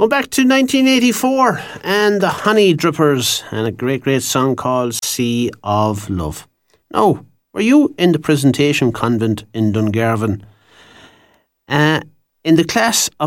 Going back to 1984 and the Honey Drippers and a great song called Sea of Love. Now, were you in the Presentation Convent in Dungarvan in the class of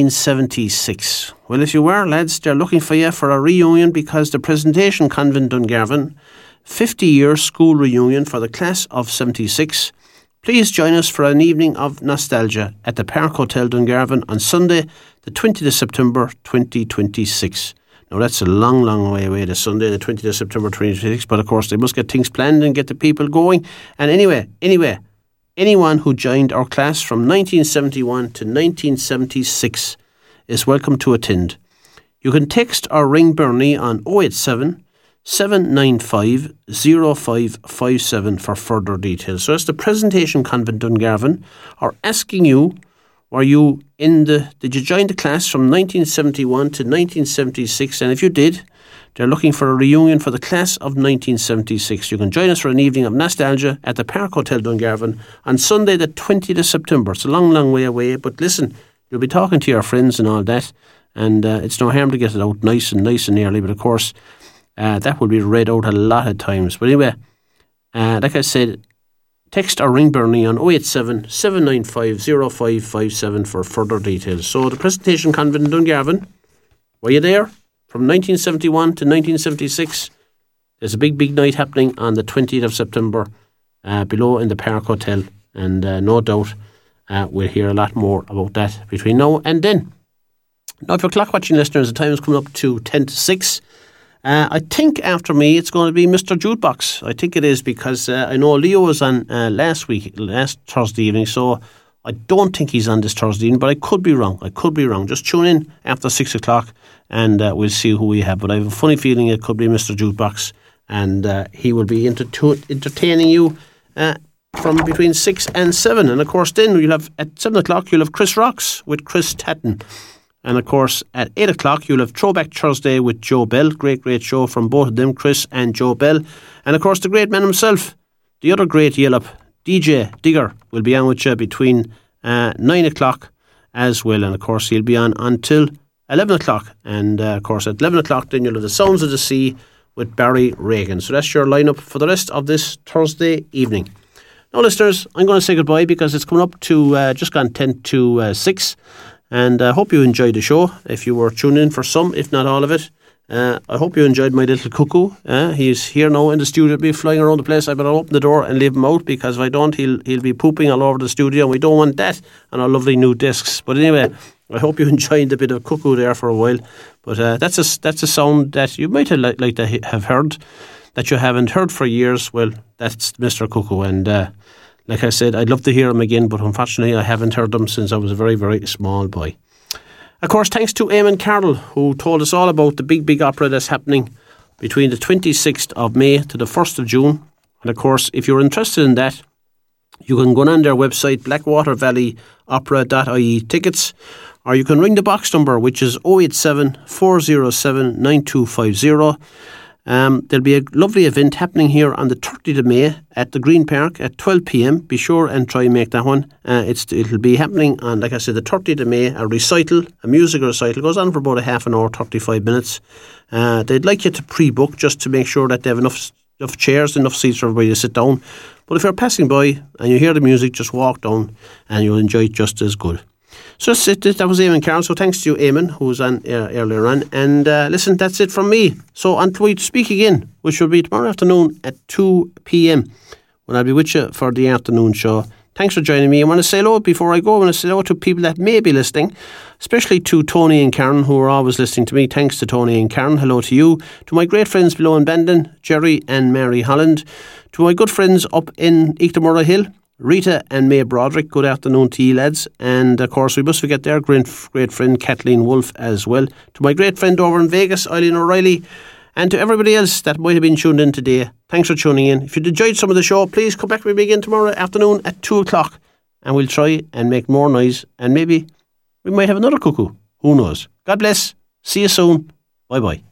1976? Well, if you were, lads, they're looking for you for a reunion because the Presentation Convent Dungarvan 50-year school reunion for the class of 76. Please join us for an evening of nostalgia at the Park Hotel Dungarvan on Sunday, the 20th of September 2026. Now that's a long way away, the Sunday, the 20th of September 2026, but of course they must get things planned and get the people going. And anyway, anyone who joined our class from 1971 to 1976 is welcome to attend. You can text or ring Bernie on 087 795 0557 for further details. So that's the Presentation Convent Dungarvan are asking you, did you join the class from 1971 to 1976? And if you did, they're looking for a reunion for the class of 1976. You can join us for an evening of nostalgia at the Park Hotel Dungarvan on Sunday the 20th of September. It's a long way away, but listen, you'll be talking to your friends and all that, and it's no harm to get it out nice and early, but of course that will be read out a lot of times. But anyway, like I said, text or ring Bernie on 087 795 0557 for further details. So the Presentation Convent in Dungarvan, were you there? From 1971 to 1976, there's a big night happening on the 20th of September below in the Park Hotel, and no doubt we'll hear a lot more about that between now and then. Now, if you're clock watching listeners, the time is coming up to 10 to 6. I think after me it's going to be Mr. Jukebox. I think it is because I know Leo was on last Thursday evening, so I don't think he's on this Thursday evening, but I could be wrong. Just tune in after 6 o'clock and we'll see who we have. But I have a funny feeling it could be Mr. Jukebox, and he will be entertaining you from between 6 and 7. And of course then you'll have, at 7 o'clock, you'll have Chris Rocks with Chris Tatton. And of course, at 8 o'clock, you'll have Throwback Thursday with Joe Bell. Great show from both of them, Chris and Joe Bell. And of course, the great man himself, the other great Yellop, DJ Digger, will be on with you between 9 o'clock as well. And of course, he'll be on until 11 o'clock. And of course, at 11 o'clock, then you'll have the Sounds of the Sea with Barry Reagan. So that's your lineup for the rest of this Thursday evening. Now, listeners, I'm going to say goodbye because it's coming up to just gone 10 to 6. And I hope you enjoyed the show, if you were tuning in for some, if not all of it. I hope you enjoyed my little cuckoo. He's here now in the studio, be flying around the place. I better open the door and leave him out, because if I don't, he'll be pooping all over the studio, and we don't want that on our lovely new desks. But anyway, I hope you enjoyed a bit of cuckoo there for a while. But that's a sound that you might have like to have heard, that you haven't heard for years. Well, that's Mr. Cuckoo, and like I said, I'd love to hear him again, but unfortunately I haven't heard him since I was a very small boy. Of course, thanks to Eamon Carroll, who told us all about the big opera that's happening between the 26th of May to the 1st of June. And of course, if you're interested in that, you can go on their website, blackwatervalleyopera.ie tickets, or you can ring the box number, which is 087 407 9250. There'll be a lovely event happening here on the 30th of May at the Green Park at 12 p.m. Be sure and try and make that one. It'll be happening on, like I said, the 30th of May, a musical recital. Goes on for about a half an hour, 35 minutes. They'd like you to pre-book just to make sure that they have enough chairs, enough seats for everybody to sit down. But if you're passing by and you hear the music, just walk down and you'll enjoy it just as good. So that's it. That was Eamon Carroll. So thanks to you, Eamon, who was on earlier on. And listen, that's it from me. So until we speak again, which will be tomorrow afternoon at 2 p.m, when I'll be with you for the afternoon show. Thanks for joining me. I want to say hello before I go. I want to say hello to people that may be listening, especially to Tony and Karen, who are always listening to me. Thanks to Tony and Karen. Hello to you. To my great friends below in Bandon, Jerry and Mary Holland. To my good friends up in Eachtamurra Hill, Rita and May Broderick, good afternoon to you lads. And of course we must forget their great friend Kathleen Wolfe as well. To my great friend over in Vegas, Eileen O'Reilly, and to everybody else that might have been tuned in today. Thanks for tuning in. If you enjoyed some of the show, please come back with me again tomorrow afternoon at 2 o'clock, and we'll try and make more noise, and maybe we might have another cuckoo. Who knows? God bless. See you soon. Bye bye.